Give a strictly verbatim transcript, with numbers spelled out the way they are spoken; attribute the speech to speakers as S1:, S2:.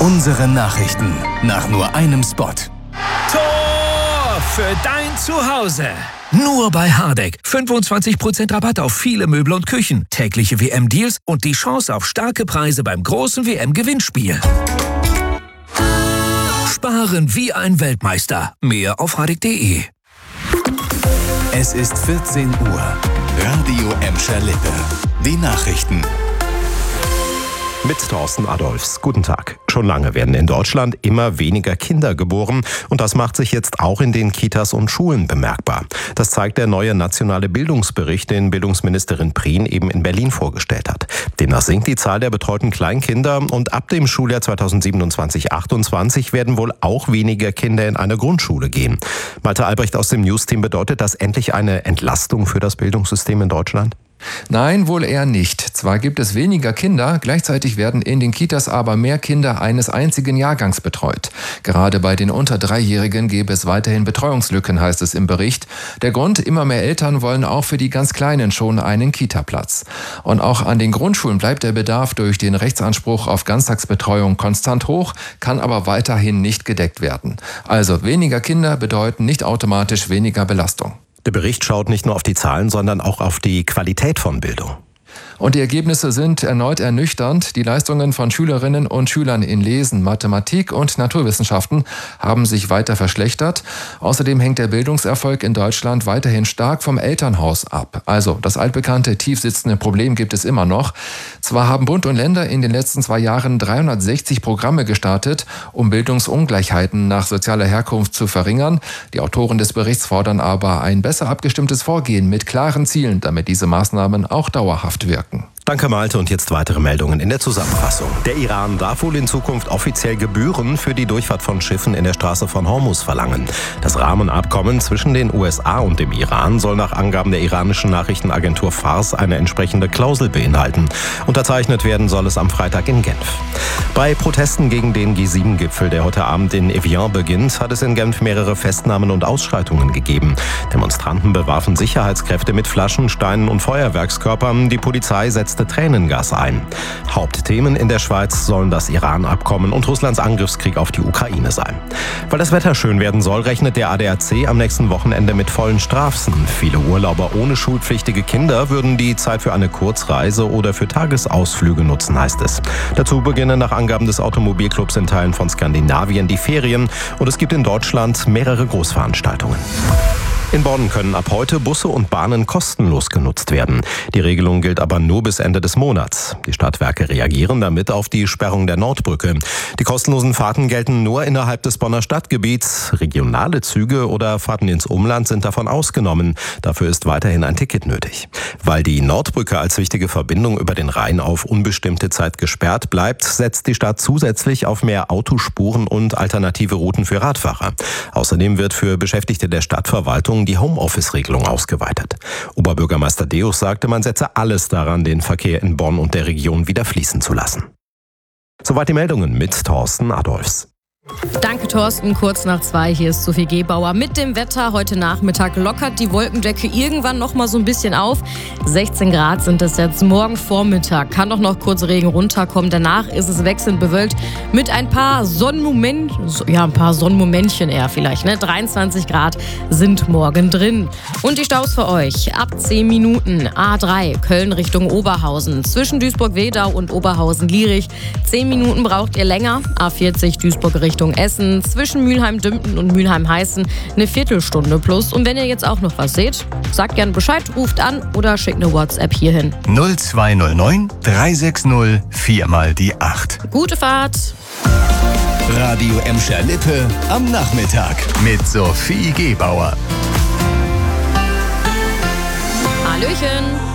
S1: Unsere Nachrichten nach nur einem Spot.
S2: Tor für dein Zuhause. Nur bei Hardegg. fünfundzwanzig Prozent Rabatt auf viele Möbel und Küchen. Tägliche W M-Deals und die Chance auf starke Preise beim großen W M-Gewinnspiel. Sparen wie ein Weltmeister. Mehr auf hardegg punkt de.
S1: Es ist vierzehn Uhr. Radio Emscher Lippe. Die Nachrichten.
S3: Mit Thorsten Adolfs. Guten Tag. Schon lange werden in Deutschland immer weniger Kinder geboren und das macht sich jetzt auch in den Kitas und Schulen bemerkbar. Das zeigt der neue nationale Bildungsbericht, den Bildungsministerin Prien eben in Berlin vorgestellt hat. Demnach sinkt die Zahl der betreuten Kleinkinder und ab dem Schuljahr zweitausendsiebenundzwanzig achtundzwanzig werden wohl auch weniger Kinder in eine Grundschule gehen. Malte Albrecht aus dem News-Team, bedeutet das endlich eine Entlastung für das Bildungssystem in Deutschland?
S4: Nein, wohl eher nicht. Zwar gibt es weniger Kinder, gleichzeitig werden in den Kitas aber mehr Kinder eines einzigen Jahrgangs betreut. Gerade bei den unter Dreijährigen gäbe es weiterhin Betreuungslücken, heißt es im Bericht. Der Grund, immer mehr Eltern wollen auch für die ganz Kleinen schon einen Kita-Platz. Und auch an den Grundschulen bleibt der Bedarf durch den Rechtsanspruch auf Ganztagsbetreuung konstant hoch, kann aber weiterhin nicht gedeckt werden. Also weniger Kinder bedeuten nicht automatisch weniger Belastung.
S3: Der Bericht schaut nicht nur auf die Zahlen, sondern auch auf die Qualität von Bildung.
S4: Und die Ergebnisse sind erneut ernüchternd. Die Leistungen von Schülerinnen und Schülern in Lesen, Mathematik und Naturwissenschaften haben sich weiter verschlechtert. Außerdem hängt der Bildungserfolg in Deutschland weiterhin stark vom Elternhaus ab. Also das altbekannte tiefsitzende Problem gibt es immer noch. Zwar haben Bund und Länder in den letzten zwei Jahren dreihundertsechzig Programme gestartet, um Bildungsungleichheiten nach sozialer Herkunft zu verringern. Die Autoren des Berichts fordern aber ein besser abgestimmtes Vorgehen mit klaren Zielen, damit diese Maßnahmen auch dauerhaft wirken.
S3: Danke Malte und jetzt weitere Meldungen in der Zusammenfassung. Der Iran darf wohl in Zukunft offiziell Gebühren für die Durchfahrt von Schiffen in der Straße von Hormuz verlangen. Das Rahmenabkommen zwischen den U S A und dem Iran soll nach Angaben der iranischen Nachrichtenagentur Fars eine entsprechende Klausel beinhalten. Unterzeichnet werden soll es am Freitag in Genf. Bei Protesten gegen den G sieben Gipfel, der heute Abend in Evian beginnt, hat es in Genf mehrere Festnahmen und Ausschreitungen gegeben. Demonstranten bewarfen Sicherheitskräfte mit Flaschen, Steinen und Feuerwerkskörpern. Die Polizei setzt Tränengas ein. Hauptthemen in der Schweiz sollen das Iran-Abkommen und Russlands Angriffskrieg auf die Ukraine sein. Weil das Wetter schön werden soll, rechnet der A D A C am nächsten Wochenende mit vollen Straßen. Viele Urlauber ohne schulpflichtige Kinder würden die Zeit für eine Kurzreise oder für Tagesausflüge nutzen, heißt es. Dazu beginnen nach Angaben des Automobilclubs in Teilen von Skandinavien die Ferien und es gibt in Deutschland mehrere Großveranstaltungen. In Bonn können ab heute Busse und Bahnen kostenlos genutzt werden. Die Regelung gilt aber nur bis Ende des Monats. Die Stadtwerke reagieren damit auf die Sperrung der Nordbrücke. Die kostenlosen Fahrten gelten nur innerhalb des Bonner Stadtgebiets. Regionale Züge oder Fahrten ins Umland sind davon ausgenommen. Dafür ist weiterhin ein Ticket nötig. Weil die Nordbrücke als wichtige Verbindung über den Rhein auf unbestimmte Zeit gesperrt bleibt, setzt die Stadt zusätzlich auf mehr Autospuren und alternative Routen für Radfahrer. Außerdem wird für Beschäftigte der Stadtverwaltung die Homeoffice-Regelung ausgeweitet. Oberbürgermeister Deus sagte, man setze alles daran, den Verkehr in Bonn und der Region wieder fließen zu lassen. Soweit die Meldungen mit Thorsten Adolfs.
S5: Danke, Thorsten. Kurz nach zwei, hier ist Sophie Gebauer mit dem Wetter. Heute Nachmittag lockert die Wolkendecke irgendwann noch mal so ein bisschen auf. sechzehn Grad sind es jetzt. Morgen Vormittag kann doch noch kurz Regen runterkommen. Danach ist es wechselnd bewölkt mit ein paar Sonnenmomentchen, ja, ein paar Sonnenmomentchen eher vielleicht, ne? dreiundzwanzig Grad sind morgen drin. Und die Staus für euch. Ab zehn Minuten A drei Köln Richtung Oberhausen. Zwischen Duisburg-Wedau und Oberhausen-Lierich. zehn Minuten braucht ihr länger. A vierzig Duisburg Richtung Essen, zwischen Mülheim-Dümpten und Mülheim-Heißen eine Viertelstunde plus. Und wenn ihr jetzt auch noch was seht, sagt gerne Bescheid, ruft an oder schickt eine WhatsApp hierhin.
S1: null zwei null neun drei sechs null vier mal die acht.
S5: Gute Fahrt!
S1: Radio Emscher Lippe am Nachmittag mit Sophie Gebauer.
S5: Hallöchen!